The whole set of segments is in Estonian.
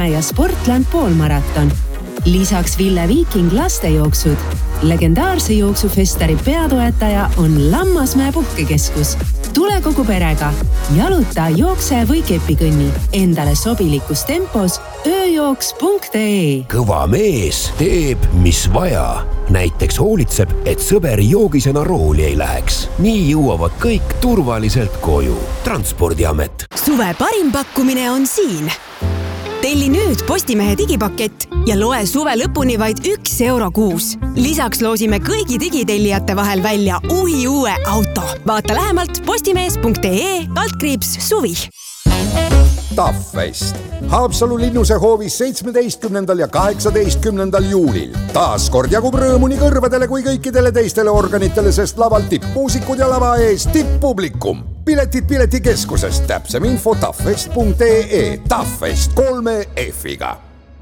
ja Sportland poolmaraton. Lisaks Ville Viiking lastejooksud. Legendaarse jooksufestari peatoetaja on Lammasmäe puhkekeskus. Tule kogu perega. Jaluta, jookse või kepikõnni. Endale sobilikus tempos ööjooks.ee. Kõva mees teeb, mis vaja. Näiteks hoolitseb, et sõber joogisena rooli ei läheks. Nii jõuavad kõik turvaliselt koju. Transpordiamet. Suve parim pakkumine on siin. Telli nüüd Postimehe digipakett ja loe suve lõpuni vaid €1 kuus. Lisaks loosime kõigi digitellijate vahel välja uue auto. Vaata lähemalt postimees.ee/suvi. Taffest. Haapsalu linnuse hoovis 17. ja 18. juulil. Taas kord jagub rõõmu nii kõrvadele kui kõikidele teistele organitele, sest laval tippmuusikud ja lava ees tipppublikum. Piletid piletikeskusest, täpsem info taffest.ee. Taffest 3 F-iga.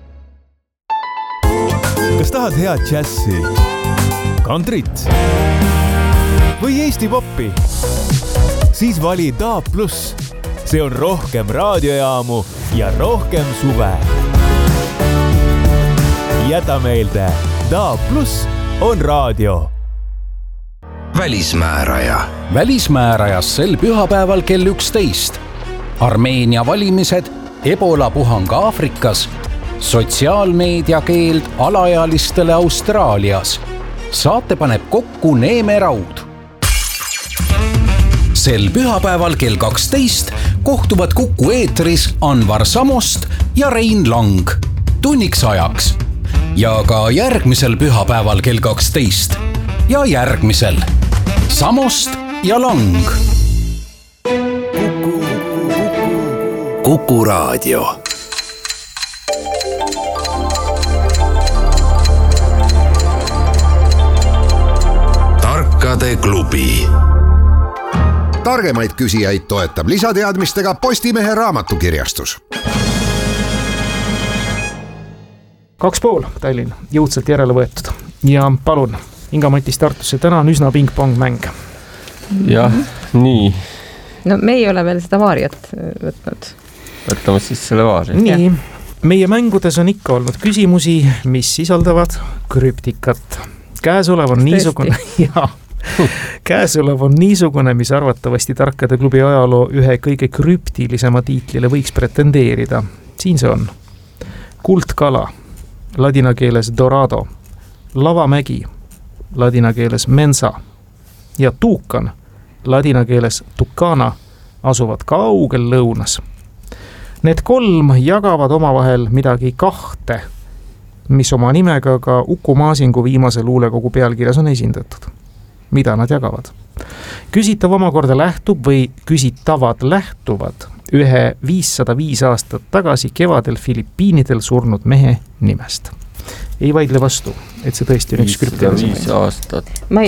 Kas tahad head džässi, kantrit või Eesti poppi? Siis vali DAB+. See on rohkem raadiojaamu ja rohkem suve. Jäta meelde, DAB+ on raadio. Välismääraja. Välismäärajas sel pühapäeval kell 11. Armeenia valimised, Ebola puhang Aafrikas, sotsiaalmeediakeeld alaealistele Austraalias. Saate paneb kokku Neeme Raud. Sel pühapäeval kell 12 kohtuvad Kuku eetris Anvar Samost ja Rein Lang. Tunniks ajaks. Ja ka järgmisel pühapäeval kell 12. Ja järgmisel. Samost ja Lang. Kuku Raadio. Tarkade klubi. Targemaid küsijaid toetab lisateadmistega Postimehe raamatukirjastus. 2,5 Tallinn, jõudsalt järele võetud. Ja palun, Inga-Matis Tartusse, täna on üsna ping-pong mäng. Jah, nii. No me ei ole veel seda vaariat võtnud. Võtame siis selle vaari. Nii, meie mängudes on ikka olnud küsimusi, mis sisaldavad krüptikat. Käesolev on niisugune... Käesolev on niisugune, mis arvatavasti Tarkade klubi ajaloo ühe kõige krüptilisema tiitlile võiks pretendeerida. Siin see on. Kuldkala, ladina keeles dorado, lavamägi, ladina keeles mensa ja tuukan, ladina keeles tukana, asuvad kaugel lõunas. Need 3 jagavad omavahel midagi 2, mis oma nimega ka Uku Maasingu viimase luulekogu pealkirjas on esindatud. Mida nad jagavad? Küsitav omakorda lähtub või küsitavad lähtuvad ühe 505 aastat tagasi kevadel Filipiinidel surnud mehe nimest. Ei vaidle vastu, et see tõesti on üks krüptilisem. 505 aastat.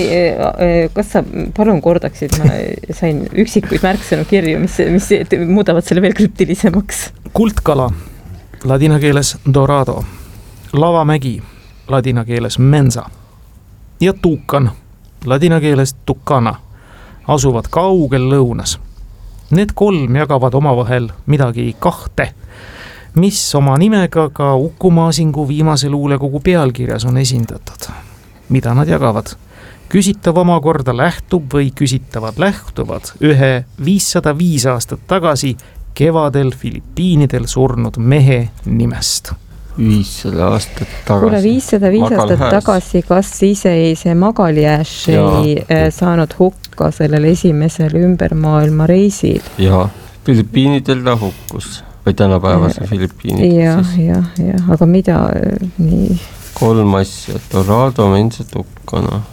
Kas sa palun kordaksid, ma sain üksikuid märksõnu kirju, mis muudavad selle veel krüptilisemaks. Kuldkala, ladina keeles dorado, lavamägi, ladina keeles mensa ja tuukan, ladina keeles tukana, asuvad kaugel lõunas. Need 3 jagavad omavahel midagi 2, mis oma nimega ka Uku Maasingu viimase luulekogu pealkirjas on esindatud. Mida nad jagavad? Küsitav omakorda lähtub või küsitavad lähtuvad ühe 505 aastat tagasi kevadel Filipiinidel surnud mehe nimest. 500 aastat tagasi. Kuule, 505 aastat tagasi, kas siis ei see Magali Ash ei saanud hukka sellel esimesel ümbermaailma reisil? Jaa, Filipiinidel ta hukkus. Või tänapäevase Filipiinidel. Ja, aga mida nii? 3 asja, dorado, mensa, tukkana.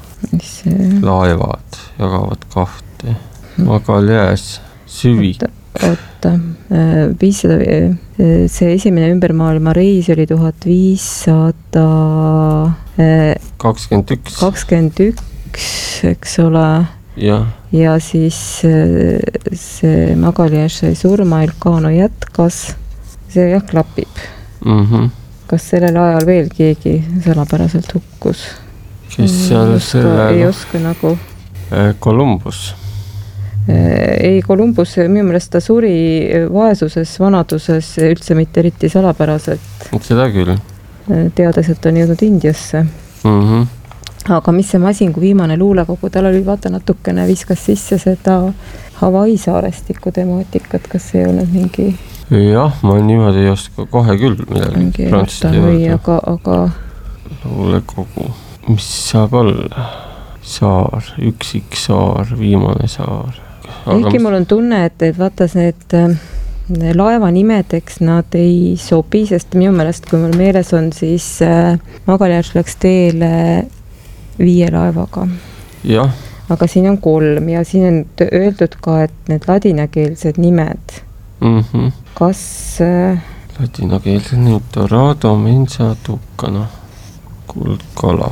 Laevad jagavad 2. Magali Ash, süvi. Oota, 500, see esimene ümbermaailma reis oli 1521, eks ole. Ja siis see Magali Ash sai surma, Elcano jätkas. See jah klapib. Kas sellel ajal veel keegi salapäraselt hukkus? Kes seal selle... Ei oska nagu... Columbus. Ei, Columbus minu meelest ta suri vaesuses, vanaduses üldse mitte eriti salapäraselt. Seda küll. Teades, et on jõudnud Indiasse. Aga mis see Masingu viimane luulekogu, tal oli vaata natukene viskas sisse seda Hawaii saarestiku temaatikat, kas ei olnud mingi... Jah, ma niimoodi ei oska kohe küll midagi aga... Luulekogu, mis saab olla? Saar, üksik saar, viimane saar. Ehkki mul on tunne, et vaata need laeva nimedeks nad ei sobi, sest minu meelest, kui mul meeles on, siis Magalhães läks teele 5 laevaga. Jah. Aga siin on 3 ja siin on öeldud ka, et need ladinakeelsed nimed. Kas... Ladinakeelsed nimed, Dorado, Mensa, Tukkana, Kuldkala.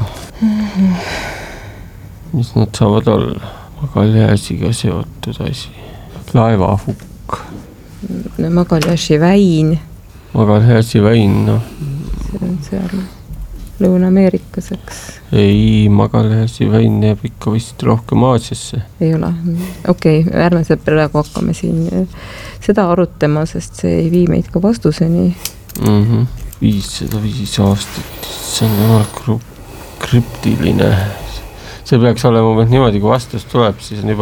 Mis nad saavad olla? Magalhãesiga seotud asi. Laevahukk. Magalhãesi väin. Magalhãesi väin, noh. See on seal Lõuna-Ameerikas, eks? Ei, Magalhãesi väin jääb ikka vist rohkem Aasiasse. Ei ole. Okei, ärme see praegu hakkame siin seda arutama, sest see ei vii meid ka vastuseni. 505 aastat, see on jumal krüptiline. See peaks olema niimoodi, kui vastus tuleb, siis on juba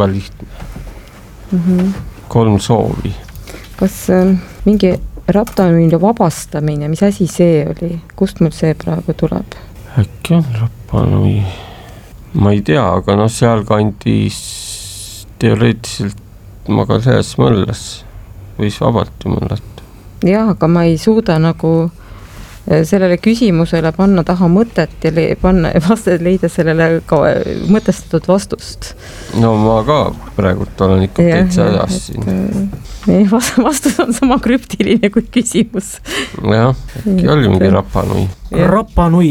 lihtne. 3 soovi. Kas mingi Rapanui vabastamine, mis asi see oli? Kust mul see praegu tuleb? Äkki on Rapanui? Ma ei tea, aga seal kandis teoreetiliselt Magalhães mõllas. Võis vabalt ju mõllata. Jah, aga ma ei suuda nagu sellele küsimusele panna taha mõtet ja leida sellele ka mõtestatud vastust. No ma ka praegult olen ikka täitsa hädas siin. Vastus on sama krüptiline kui küsimus. Jah, äkki oli mingi Rapanui. Rapanui.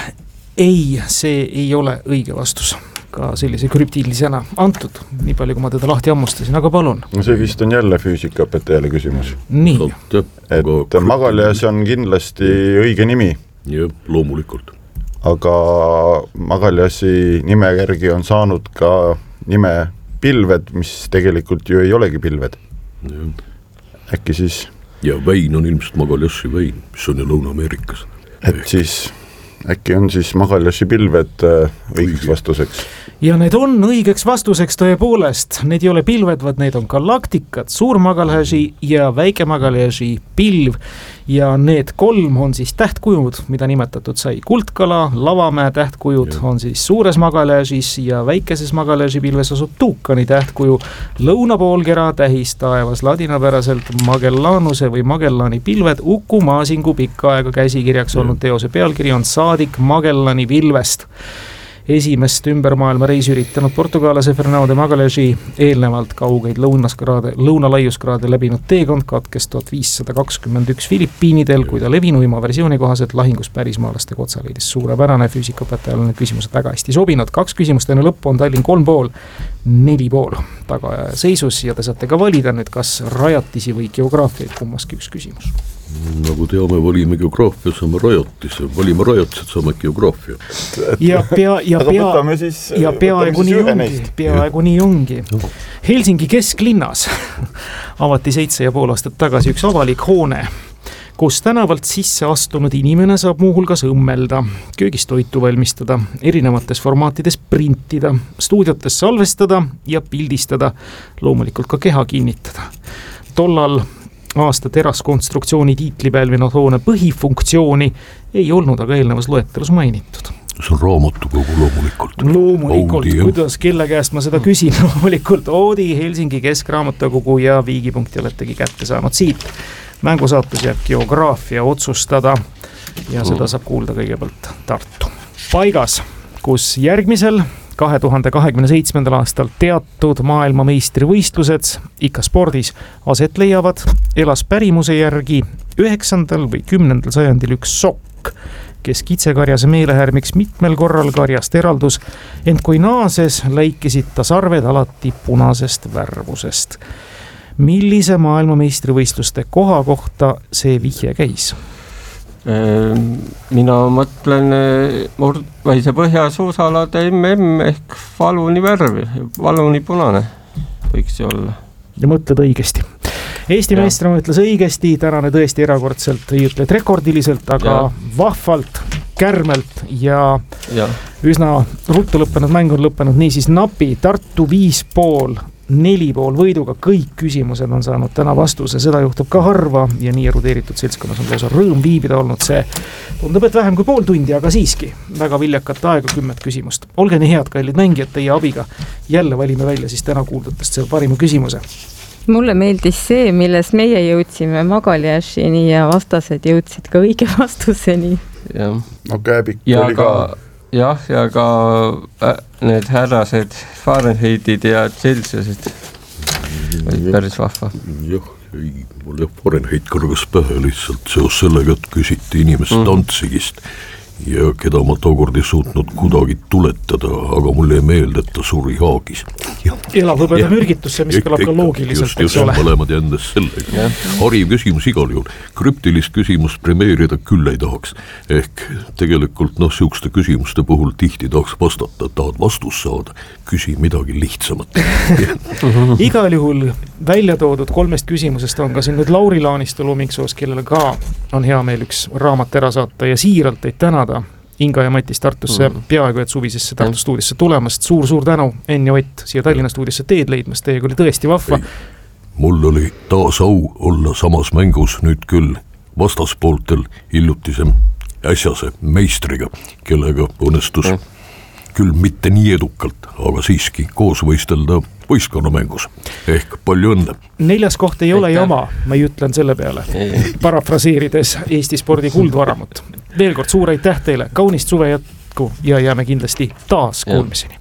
Ei, see ei ole õige vastus. Ka sellise krüptilisena antud, nii palju kui ma teda lahti ammustasin, aga palun. See vist on jälle füüsikaõpetajale küsimus. Nii. Et Magalhães on kindlasti õige nimi. Jah, loomulikult. Aga Magalhãesi nime järgi on saanud ka nime pilved, mis tegelikult ju ei olegi pilved. Ja. Äkki siis... Ja väin on ilmselt Magalhãesi väin, mis on ju Lõuna-Ameerikas. Et siis... Äkki on siis Magalhãesi pilved õigeks vastuseks? Ja need on õigeks vastuseks tõepoolest. Need ei ole pilved, vaid need on galaktikad, suur Magalhãesi ja väike Magalhãesi pilv. Ja need 3 on siis tähtkujud, mida nimetatud sai. Kuldkala, Lavamäe tähtkujud on siis suures Magalhãesis ja väikeses Magalhãesi pilves asub Tuukani tähtkuju. Lõunapoolkera tähis taevas ladinapäraselt Magellanuse või Magellani pilved. Uku Masingu pikka aega käsikirjaks olnud teose pealkiri on Saadik Magellani pilvest. Esimest ümber maailma reisi üritanud portugaalase Fernando de Magalhãesi eelnevalt kaugeid lõunalaiuskraade läbinud teekond katkes 1521 Filipiinidel, kui ta levinuima versiooni kohaselt lahingus pärismaalaste kotsa leidis. Suurepärane füüsikaõpetajale need küsimused väga hästi sobinud. 2 küsimust enne lõppu on Tallinn 3,5, 4,5 taga seisus ja te saate ka valida nüüd, kas rajatisi või geograafiaid kummaski üks küsimus. Nagu teame, valime geograafia, saame rajatise, valime rajatised, saame geograafia. Ja peaaegu nii ongi. Helsingi kesklinnas avati 7,5 aastat tagasi üks avalik hoone, kus tänavalt sisse astunud inimene saab muuhulgas õmmelda, köögis toitu valmistada, erinevates formaatides printida, stuudiotes salvestada ja pildistada, loomulikult ka keha kinnitada. Tollal aasta teraskonstruktsiooni tiitli pälvinud hoone põhifunktsiooni ei olnud aga eelnevas loetelus mainitud. See on raamatukogu loomulikult. Loomulikult, kuidas kelle käest ma seda küsin, loomulikult Oodi, Helsingi keskraamatukogu ja viigipunkti oletegi kätte saanud siit. Mängusaatus jääb geograafia otsustada ja seda saab kuulda kõigepealt Tartu. Paigas, kus järgmisel 2027. aastal teatud maailmameistrivõistlused ikka spordis aset leiavad, elas pärimuse järgi 9. või 10. sajandil üks sokk, kes kitsekarjase meelehärmiks mitmel korral karjast eraldus, ent kui naases läikesid ta sarved alati punasest värvusest. Millise maailmameistrivõistluste koha kohta see vihje käis? Mina mõtlen vaise põhjasuusalade MM ehk valuni värv, valuni punane. võiks ju olla. Ja mõtled õigesti. Eesti meister ütles õigesti, tänane tõesti erakordselt, ei ütle rekordiliselt, aga vahvalt, kärmelt ja üsna ruttu lõppenud mäng on lõppenud niisiis napi. Tartu 5,5, 4,5 võiduga, kõik küsimused on saanud täna vastuse, seda juhtub ka harva ja nii erudeeritud seltskonnas on lausa rõõm viibida olnud. See tundub, et vähem kui pool tundi, aga siiski väga viljakat aega, 10 küsimust. Olge nii head, kallid mängijad, teie abiga. Jälle valime välja siis täna kuuldutest selle parima küsimuse. Mulle meeldis see, milles meie jõudsime Magaljašini ja vastased jõudsid ka õige vastuseni. No Kääbik oli ka. Ja ka need härrased Fahrenheitid ja Celsiusid olid päris vahva. Jah, mul Fahrenheit kõrgas pähe lihtsalt seos sellega, et küsiti inimest Danzigist ja keda ma tookord ei suutnud kuidagi tuletada, aga mulle ei meelde, et ta suri Haagis. Elab hõbeda mürgitusse, mis kõlab ka loogiliselt, eks ole. Mõlemad jändes sellega. Hariv küsimus igal juhul. Krüptilist küsimust premeerida küll ei tahaks. Ehk tegelikult siukeste küsimuste puhul tihti tahaks vastata, tahad vastust saada, küsi midagi lihtsamat. Igal juhul välja toodud 3 küsimusest on ka siin nüüd Lauri Laanistu Lumiksoos, kellele ka on hea meel üks raamat ära saata ja siiralt teid tänada Inga ja Matis Tartusse peaaegu et suvisesse Tartu stuudisse tulemast. Suur tänu, Enn ja Ott, siia Tallinna stuudisse teed leidmast, teiega oli tõesti vahva. Mul oli taas au olla samas mängus nüüd küll vastaspooltel hiljutisem äsjase meistriga, kellega õnnestus küll mitte nii edukalt, aga siiski koos võistelda võistkonnamängus. Ehk palju õnne. 4. koht ei ole jama, ma ei ütlen selle peale. Parafraseerides Eesti spordi kuldvaramut. Veel kord suur aitäh teile, kaunist suve jätku ja jääme kindlasti taas kuulmiseni.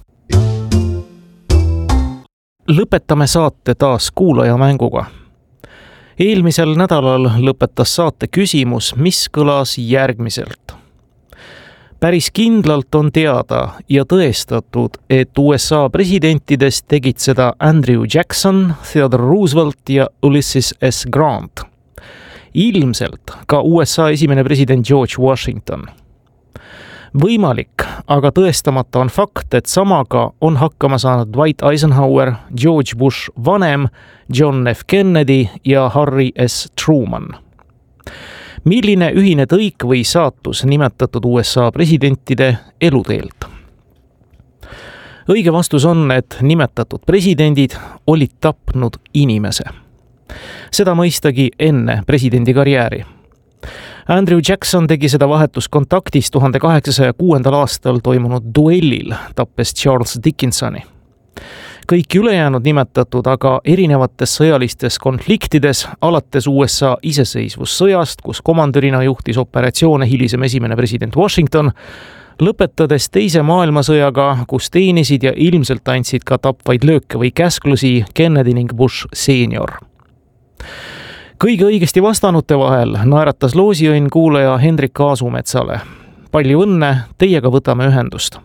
Lõpetame saate taas kuulaja mänguga. Eelmisel nädalal lõpetas saate küsimus, mis kõlas järgmiselt. Päris kindlalt on teada ja tõestatud, et USA presidentidest tegid seda Andrew Jackson, Theodore Roosevelt ja Ulysses S. Grant. Ilmselt ka USA esimene president George Washington. Võimalik, aga tõestamata on fakt, et samaga on hakkama saanud Dwight Eisenhower, George Bush vanem, John F. Kennedy ja Harry S. Truman. Milline ühine tõik või saatus nimetatud USA presidentide eluteelt? Õige vastus on, et nimetatud presidendid olid tapnud inimese. Seda mõistagi enne presidendi karjääri. Andrew Jackson tegi seda vahetuskontaktis 1806. aastal toimunud duellil, tappes Charles Dickinsoni. Kõik ülejäänud nimetatud aga erinevates sõjalistes konfliktides, alates USA iseseisvussõjast, kus komandörina juhtis operatsioone hilisem esimene president Washington, lõpetades teise maailmasõjaga, kus teenisid ja ilmselt andsid ka tapvaid lööke või käsklusi Kennedy ning Bush senior. Kõige õigesti vastanute vahel naeratas loosiõnn kuulaja Hendrik Aasumetsale. Palju õnne, teiega võtame ühendust.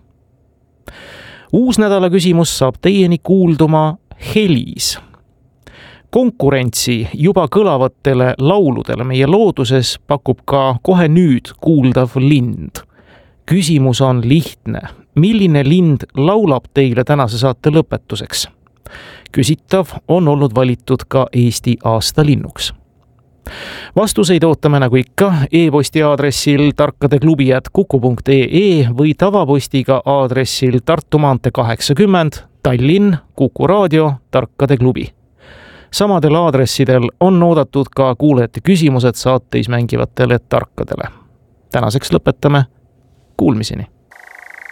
Uus nädala küsimus saab teieni kuulduma helis. Konkurentsi juba kõlavatele lauludele meie looduses pakub ka kohe nüüd kuuldav lind. Küsimus on lihtne. Milline lind laulab teile tänase saate lõpetuseks? Küsitav on olnud valitud ka Eesti aastalinnuks. Vastuseid ootame nagu ikka e-posti aadressil tarkadeklubi@kuku.ee või tavapostiga aadressil Tartu maantee 80 Tallinn, Kuku Raadio, Tarkade klubi. Samadel aadressidel on oodatud ka kuulajate küsimused saateis mängivatele tarkadele. Tänaseks lõpetame. Kuulmiseni.